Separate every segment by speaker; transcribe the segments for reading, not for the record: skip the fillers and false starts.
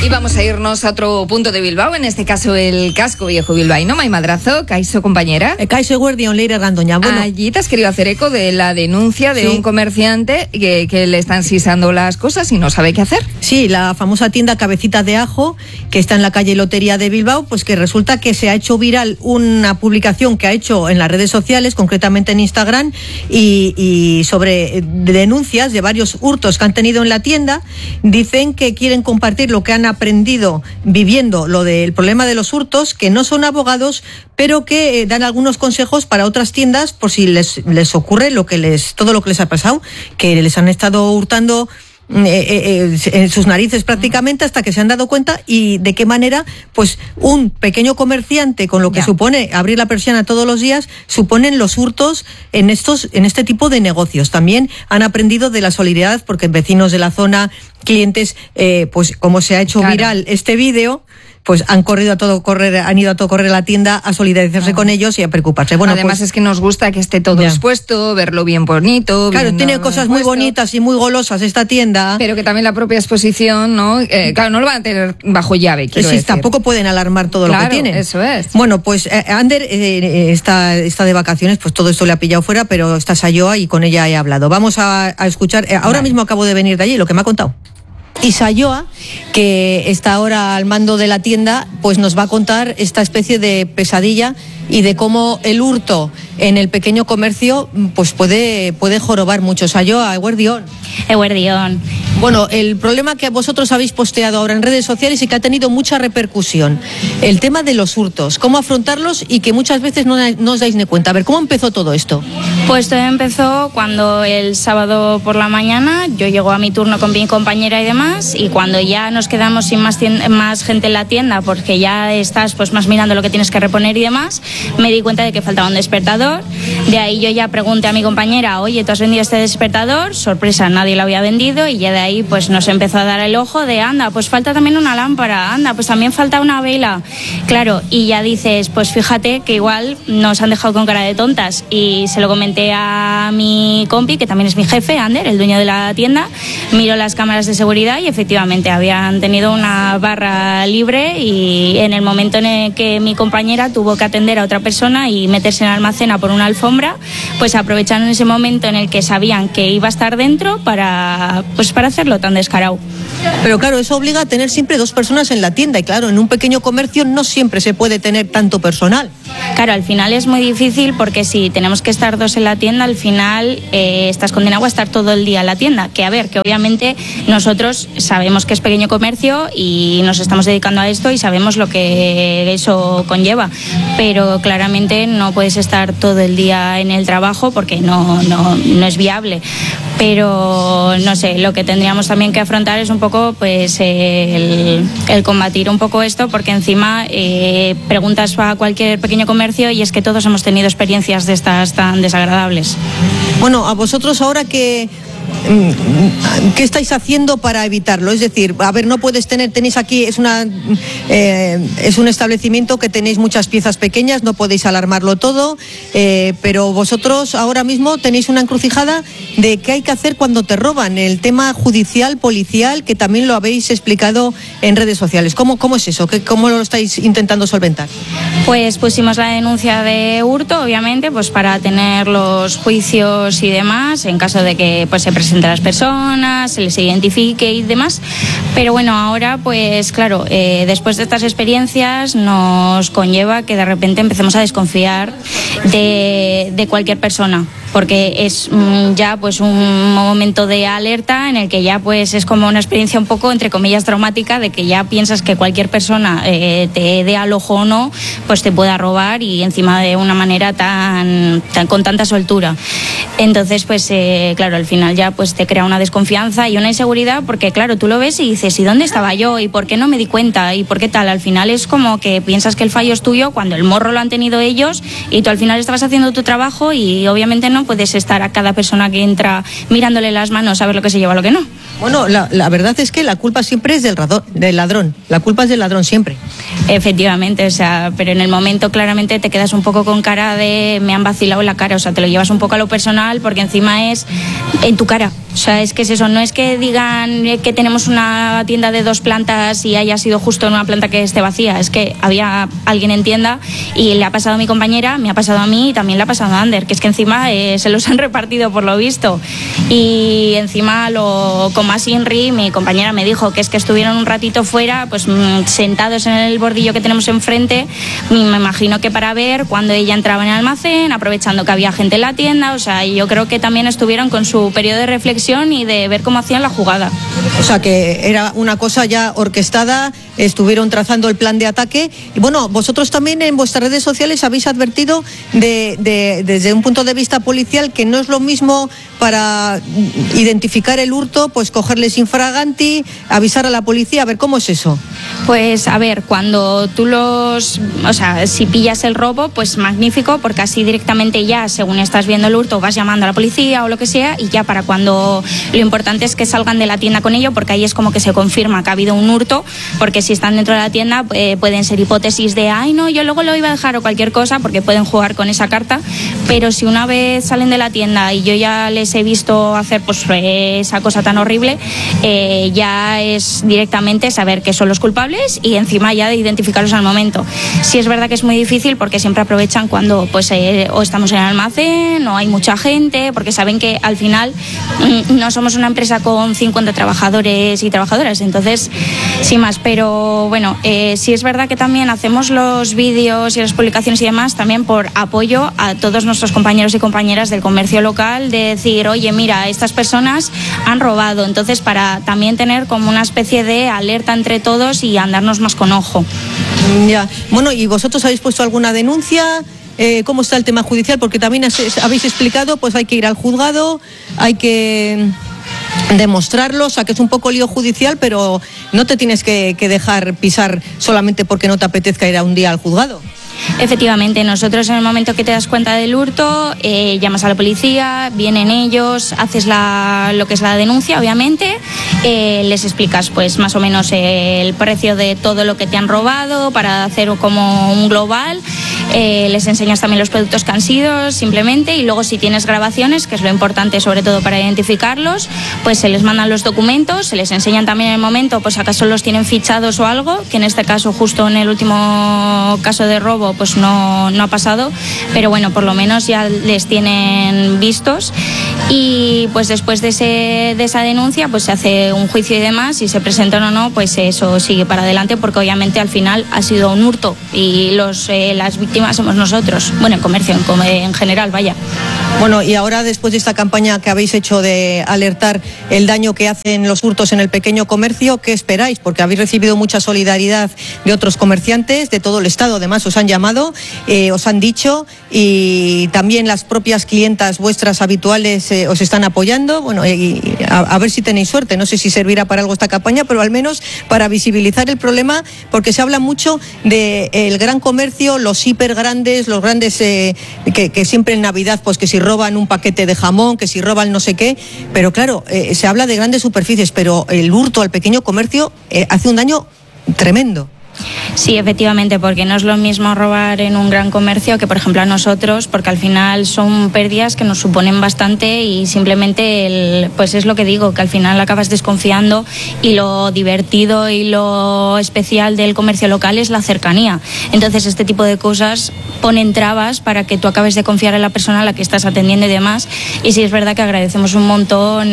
Speaker 1: Y vamos a irnos a otro punto de Bilbao, en este caso el casco viejo bilbaíno. Mai Madrazo, Kaixo, compañera.
Speaker 2: Kaixo eguerdion, Leire Gandoña. Bueno,
Speaker 1: allí te has querido hacer eco de la denuncia de un comerciante que le están sisando las cosas y no sabe qué hacer.
Speaker 2: Sí, la famosa tienda Cabecita de Ajo, que está en la calle Lotería de Bilbao, pues que resulta que se ha hecho viral una publicación que ha hecho en las redes sociales, concretamente en Instagram, y sobre denuncias de varios hurtos que han tenido en la tienda. Dicen que quieren compartir lo que han aprendido viviendo lo del problema de los hurtos, que no son abogados, pero que dan algunos consejos para otras tiendas por si les ocurre todo lo que les ha pasado, que les han estado hurtando en sus narices prácticamente hasta que se han dado cuenta, y de qué manera pues un pequeño comerciante, con lo que supone abrir la persiana todos los días, suponen los hurtos en este tipo de negocios. También han aprendido de la solidaridad, porque vecinos de la zona, clientes, pues como se ha hecho viral este vídeo, pues han ido a todo correr a la tienda a solidarizarse con ellos y a preocuparse. Bueno,
Speaker 1: además
Speaker 2: pues,
Speaker 1: es que nos gusta que esté todo expuesto, verlo bien bonito.
Speaker 2: Claro, tiene cosas muy bonitas y muy golosas esta tienda.
Speaker 1: Pero que también la propia exposición, ¿no? Claro, no lo van a tener bajo llave, quiero decir.
Speaker 2: Tampoco pueden alarmar todo lo que tienen.
Speaker 1: Eso es.
Speaker 2: Bueno, pues Ander está de vacaciones, pues todo esto le ha pillado fuera, pero está Sayoa y con ella he hablado. Vamos a escuchar, ahora mismo acabo de venir de allí, lo que me ha contado. Y Sayoa, que está ahora al mando de la tienda, pues nos va a contar esta especie de pesadilla y de cómo el hurto en el pequeño comercio pues puede jorobar mucho. Sayoa, eguerdión.
Speaker 3: Eguerdión.
Speaker 2: Bueno, el problema que vosotros habéis posteado ahora en redes sociales y que ha tenido mucha repercusión, el tema de los hurtos, cómo afrontarlos y que muchas veces no os dais ni cuenta. A ver, ¿cómo empezó todo esto?
Speaker 3: Pues todo empezó cuando el sábado por la mañana yo llego a mi turno con mi compañera y demás, y cuando ya nos quedamos sin más gente en la tienda, porque ya estás pues más mirando lo que tienes que reponer y demás, me di cuenta de que faltaba un despertador. De ahí yo ya pregunté a mi compañera, oye, ¿tú has vendido este despertador? Sorpresa, nadie lo había vendido, y ya de ahí pues nos empezó a dar el ojo de, anda, pues falta también una lámpara, anda, pues también falta una vela. Claro, y ya dices, pues fíjate que igual nos han dejado con cara de tontas, y se lo comenté a mi compi, que también es mi jefe, Ander, el dueño de la tienda. Miró las cámaras de seguridad y efectivamente habían tenido una barra libre, y en el momento en el que mi compañera tuvo que atender a otra persona y meterse en el almacén a por una alfombra, pues aprovecharon ese momento en el que sabían que iba a estar dentro para hacerlo tan descarado.
Speaker 2: Pero claro, eso obliga a tener siempre 2 personas en la tienda, y claro, en un pequeño comercio no siempre se puede tener tanto personal.
Speaker 3: Claro, al final es muy difícil, porque si tenemos que estar 2 en la tienda, al final estás condenado a estar todo el día en la tienda. Que a ver, que obviamente nosotros sabemos que es pequeño comercio y nos estamos dedicando a esto y sabemos lo que eso conlleva, pero claramente no puedes estar todo el día en el trabajo porque no es viable. Pero no sé, lo que tendríamos también que afrontar es un poco pues el combatir un poco esto, porque encima preguntas a cualquier pequeño comercio y es que todos hemos tenido experiencias de estas tan desagradables.
Speaker 2: Bueno, a vosotros ahora ¿qué estáis haciendo para evitarlo? Es decir, a ver, no puedes tenéis aquí, es un establecimiento que tenéis muchas piezas pequeñas, no podéis alarmarlo todo, pero vosotros ahora mismo tenéis una encrucijada de qué hay que hacer cuando te roban, el tema judicial, policial, que también lo habéis explicado en redes sociales. ¿Cómo es eso? ¿Cómo lo estáis intentando solventar?
Speaker 3: Pues pusimos la denuncia de hurto, obviamente, pues para tener los juicios y demás, en caso de que pues se presenten a las personas, se les identifique y demás. Pero bueno, ahora pues claro, después de estas experiencias nos conlleva que de repente empecemos a desconfiar de cualquier persona, porque es ya pues un momento de alerta en el que ya pues es como una experiencia un poco entre comillas traumática, de que ya piensas que cualquier persona te dé al ojo o no, pues te pueda robar, y encima de una manera tan con tanta soltura. Entonces pues claro, al final ya pues te crea una desconfianza y una inseguridad, porque claro, tú lo ves y dices, ¿y dónde estaba yo? ¿Y por qué no me di cuenta? ¿Y por qué tal? Al final es como que piensas que el fallo es tuyo cuando el morro lo han tenido ellos, y tú al final estabas haciendo tu trabajo y obviamente no puedes estar a cada persona que entra mirándole las manos a ver lo que se lleva, lo que no.
Speaker 2: Bueno, la verdad es que la culpa siempre es del ladrón. La culpa es del ladrón siempre.
Speaker 3: Efectivamente, o sea, pero en el momento claramente te quedas un poco con cara de me han vacilado en la cara, o sea, te lo llevas un poco a lo personal porque encima es en tu cara. O sea, es que es eso, no es que digan que tenemos una tienda de 2 plantas y haya sido justo en una planta que esté vacía, es que había alguien en tienda y le ha pasado a mi compañera, me ha pasado a mí y también le ha pasado a Ander, que es que encima se los han repartido por lo visto. Y encima, con más Inri, mi compañera me dijo que es que estuvieron un ratito fuera, pues sentados en el bordillo que tenemos enfrente, me imagino que para ver cuando ella entraba en el almacén, aprovechando que había gente en la tienda. O sea, yo creo que también estuvieron con su periodo de reflexión y de ver cómo hacían la jugada.
Speaker 2: O sea, que era una cosa ya orquestada, estuvieron trazando el plan de ataque. Y bueno, vosotros también en vuestras redes sociales habéis advertido desde un punto de vista policial que no es lo mismo para identificar el hurto, pues cogerles infraganti, avisar a la policía. A ver, ¿cómo es eso?
Speaker 3: Pues a ver, cuando tú si pillas el robo, pues magnífico, porque así directamente ya, según estás viendo el hurto, vas llamando a la policía o lo que sea, y ya para cuando lo importante es que salgan de la tienda con ello, porque ahí es como que se confirma que ha habido un hurto, porque si están dentro de la tienda pueden ser hipótesis de, ay no, yo luego lo iba a dejar o cualquier cosa, porque pueden jugar con esa carta. Pero si una vez salen de la tienda y yo ya les he visto hacer pues esa cosa tan horrible, ya es directamente saber que son los culpables y encima ya de identificarlos al momento. Sí es verdad que es muy difícil porque siempre aprovechan cuando pues o estamos en el almacén o hay mucha gente, porque saben que al final no somos una empresa con 50 trabajadores y trabajadoras, entonces sin más. Pero bueno, sí es verdad que también hacemos los vídeos y las publicaciones y demás también por apoyo a todos nuestros compañeros y compañeras del comercio local, de decir, oye, mira, estas personas han robado, entonces para también tener como una especie de alerta entre todos y andarnos más con ojo.
Speaker 2: Ya, bueno, ¿y vosotros habéis puesto alguna denuncia? ¿Cómo está el tema judicial? Porque también habéis explicado, pues hay que ir al juzgado, hay que demostrarlo, o sea que es un poco lío judicial, pero no te tienes que dejar pisar solamente porque no te apetezca ir a un día al juzgado.
Speaker 3: Efectivamente, nosotros en el momento que te das cuenta del hurto, llamas a la policía, vienen ellos, haces lo que es la denuncia, obviamente, les explicas pues más o menos el precio de todo lo que te han robado para hacer como un global, les enseñas también los productos que han sido simplemente, y luego si tienes grabaciones, que es lo importante sobre todo para identificarlos, pues se les mandan los documentos, se les enseñan también en el momento, pues acaso los tienen fichados o algo, que en este caso justo en el último caso de robo pues no ha pasado, pero bueno, por lo menos ya les tienen vistos. Y pues después de esa denuncia pues se hace un juicio y demás, si se presentan o no, pues eso sigue para adelante, porque obviamente al final ha sido un hurto y las víctimas somos nosotros, bueno, en comercio en general, vaya.
Speaker 2: Bueno, y ahora después de esta campaña que habéis hecho de alertar el daño que hacen los hurtos en el pequeño comercio, ¿qué esperáis? Porque habéis recibido mucha solidaridad de otros comerciantes de todo el estado, además os han llamado, os han dicho, y también las propias clientas vuestras habituales os están apoyando. Bueno, y a ver si tenéis suerte, no sé si servirá para algo esta campaña, pero al menos para visibilizar el problema, porque se habla mucho del gran comercio, los hiper grandes, los grandes que siempre en Navidad, pues que si roban un paquete de jamón, que si roban no sé qué, pero claro, se habla de grandes superficies, pero el hurto al pequeño comercio hace un daño tremendo.
Speaker 3: Sí, efectivamente, porque no es lo mismo robar en un gran comercio que, por ejemplo, a nosotros, porque al final son pérdidas que nos suponen bastante y simplemente, pues es lo que digo, que al final acabas desconfiando, y lo divertido y lo especial del comercio local es la cercanía. Entonces, este tipo de cosas ponen trabas para que tú acabes de confiar en la persona a la que estás atendiendo y demás. Y sí es verdad que agradecemos un montón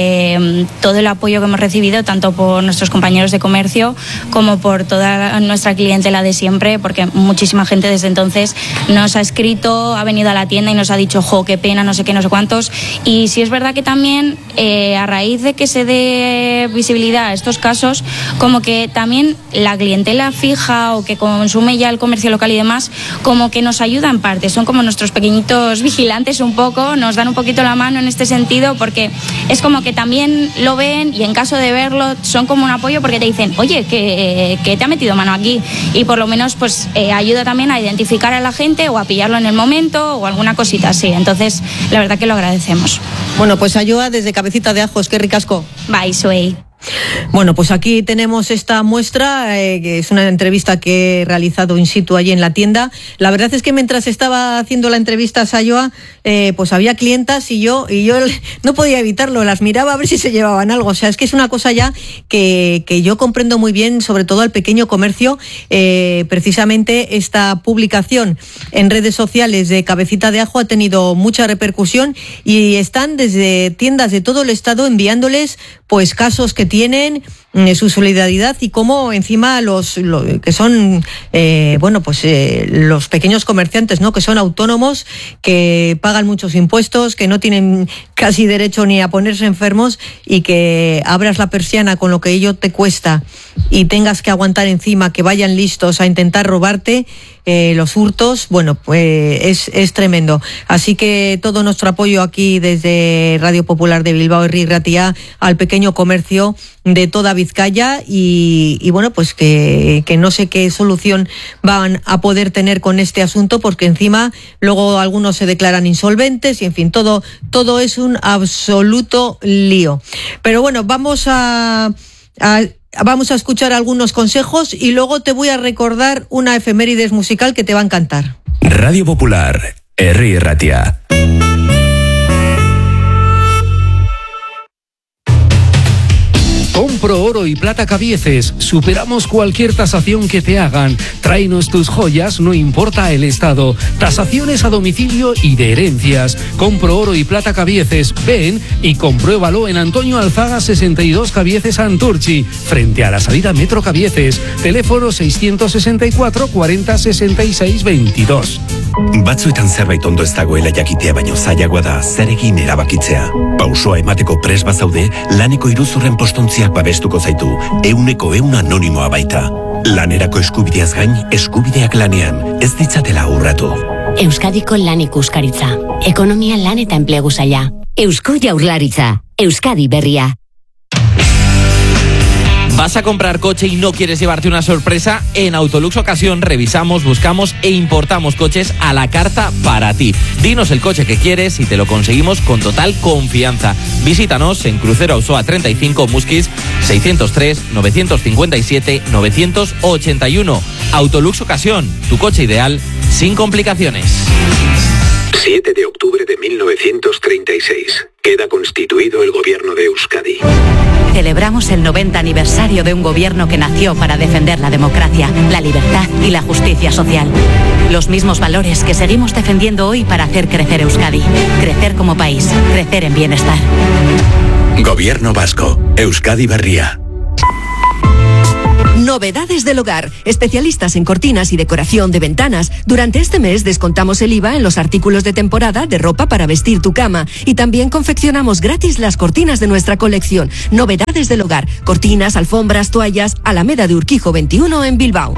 Speaker 3: todo el apoyo que hemos recibido, tanto por nuestros compañeros de comercio como por toda nuestra clientela de siempre, porque muchísima gente desde entonces nos ha escrito, ha venido a la tienda y nos ha dicho, jo, qué pena, no sé qué, no sé cuántos. Y sí es verdad que también a raíz de que se dé visibilidad a estos casos, como que también la clientela fija o que consume ya el comercio local y demás, como que nos ayuda en parte, son como nuestros pequeñitos vigilantes un poco, nos dan un poquito la mano en este sentido, porque es como que también lo ven y en caso de verlo son como un apoyo, porque te dicen, oye, que te ha metido mano aquí, y por lo menos pues ayuda también a identificar a la gente o a pillarlo en el momento o alguna cosita así. Entonces la verdad que lo agradecemos.
Speaker 2: Bueno, pues Ayoa, desde Cabecita de Ajo, es que ricasco.
Speaker 3: Bye, Suey.
Speaker 2: Bueno, pues aquí tenemos esta muestra, que es una entrevista que he realizado in situ allí en la tienda. La verdad es que mientras estaba haciendo la entrevista a Sayoa, pues había clientas y yo no podía evitarlo, las miraba a ver si se llevaban algo. O sea, es que es una cosa ya que yo comprendo muy bien, sobre todo al pequeño comercio. Precisamente esta publicación en redes sociales de Cabecita de Ajo ha tenido mucha repercusión y están desde tiendas de todo el estado enviándoles pues casos que tienen, su solidaridad y cómo encima los que son los pequeños comerciantes, ¿no?, que son autónomos, que pagan muchos impuestos, que no tienen casi derecho ni a ponerse enfermos, y que abras la persiana con lo que ello te cuesta y tengas que aguantar encima que vayan listos a intentar robarte los hurtos. Bueno, pues es tremendo. Así que todo nuestro apoyo aquí desde Radio Popular de Bilbao Herri Ratia al pequeño comercio de toda Vizcaya y bueno, pues que no sé qué solución van a poder tener con este asunto, porque encima luego algunos se declaran insolventes y en fin, todo es un absoluto lío. Pero bueno, vamos a escuchar algunos consejos y luego te voy a recordar una efemérides musical que te va a encantar.
Speaker 4: Radio Popular, Herri Ratia. Compro oro y plata Cabieces. Superamos cualquier tasación que te hagan. Tráenos tus joyas, no importa el estado. Tasaciones a domicilio y de herencias. Compro oro y plata Cabieces. Ven y compruébalo en Antonio Alzaga 62 Cabieces Anturchi, frente a la salida Metro Cabieces. Teléfono 664 40 66 22.
Speaker 5: Batzuetan zerbait ondo ez dagoela jakitea baino zailagoa da zer egin erabakitzea. Pausoa emateko prest bazaude, laneko iruzurren postontziak babestuko zaitu, 100% anonimoa baita. Lanerako eskubideaz gain, eskubideak lanean, ez ditzatela urratu.
Speaker 6: Euskadiko lan ikuskaritza, ekonomia lan eta enplegu saila. Eusko Jaurlaritza, Euskadi berria.
Speaker 7: ¿Vas a comprar coche y no quieres llevarte una sorpresa? En Autolux Ocasión revisamos, buscamos e importamos coches a la carta para ti. Dinos el coche que quieres y te lo conseguimos con total confianza. Visítanos en Crucero Auzoa 35 Musquis 603 957 981. Autolux Ocasión, tu coche ideal sin complicaciones.
Speaker 8: 7 de octubre de 1936. Queda constituido el gobierno de Euskadi.
Speaker 6: Celebramos el 90 aniversario de un gobierno que nació para defender la democracia, la libertad y la justicia social. Los mismos valores que seguimos defendiendo hoy para hacer crecer Euskadi. Crecer como país, crecer en bienestar.
Speaker 5: Gobierno vasco, Euskadi berria.
Speaker 9: Novedades del hogar, especialistas en cortinas y decoración de ventanas. Durante este mes descontamos el IVA en los artículos de temporada de ropa para vestir tu cama y también confeccionamos gratis las cortinas de nuestra colección. Novedades del hogar, cortinas, alfombras, toallas, Alameda de Urquijo 21 en Bilbao.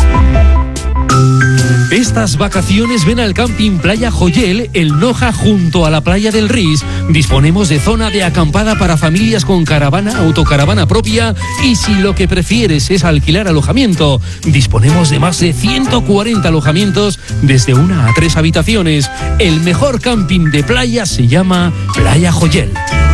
Speaker 4: Estas vacaciones ven al Camping Playa Joyel, el Noja, junto a la playa del Ris. Disponemos de zona de acampada para familias con caravana, autocaravana propia, y si lo que prefieres es alquilar alojamiento, disponemos de más de 140 alojamientos desde 1 a 3 habitaciones. El mejor camping de playa se llama Playa Joyel.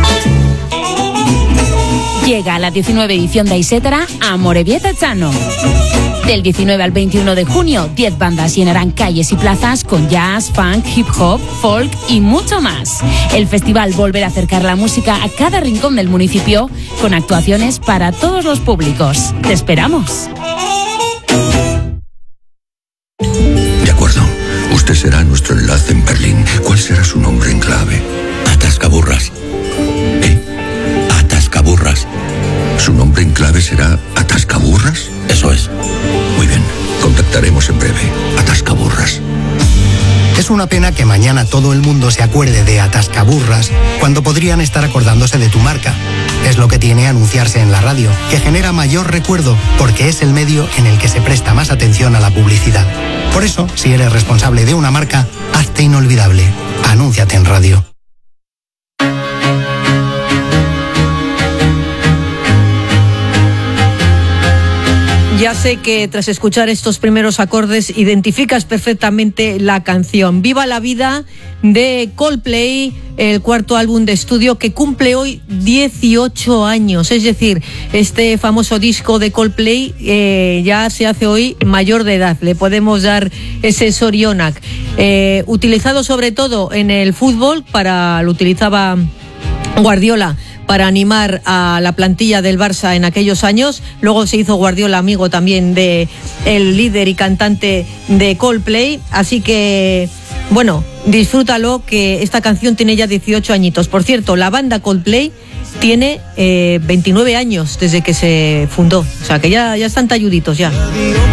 Speaker 10: Llega la 19 edición de Aisetara a Amorebieta Chano. Del 19 al 21 de junio, 10 bandas llenarán calles y plazas con jazz, funk, hip hop, folk y mucho más. El festival volverá a acercar la música a cada rincón del municipio con actuaciones para todos los públicos. ¡Te esperamos!
Speaker 11: De acuerdo. Usted será nuestro enlace en Berlín. ¿Cuál será su nombre en clave?
Speaker 5: Atascaburras.
Speaker 11: ¿Qué? Atascaburras. ¿Su nombre en clave será Atascaburras?
Speaker 5: Eso es.
Speaker 11: Muy bien, contactaremos en breve. Atascaburras.
Speaker 12: Es una pena que mañana todo el mundo se acuerde de Atascaburras cuando podrían estar acordándose de tu marca. Es lo que tiene anunciarse en la radio, que genera mayor recuerdo porque es el medio en el que se presta más atención a la publicidad. Por eso, si eres responsable de una marca, hazte inolvidable. Anúnciate en radio.
Speaker 2: Ya sé que tras escuchar estos primeros acordes identificas perfectamente la canción. Viva la vida de Coldplay, el cuarto álbum de estudio que cumple hoy 18 años. Es decir, este famoso disco de Coldplay ya se hace hoy mayor de edad. Le podemos dar ese Zorionak. Utilizado sobre todo en el fútbol, lo utilizaba Guardiola para animar a la plantilla del Barça en aquellos años. Luego se hizo Guardiola amigo también de el líder y cantante de Coldplay. Así que, bueno, disfrútalo, que esta canción tiene ya 18 añitos. Por cierto, la banda Coldplay tiene 29 años desde que se fundó. O sea, que ya están talluditos ya.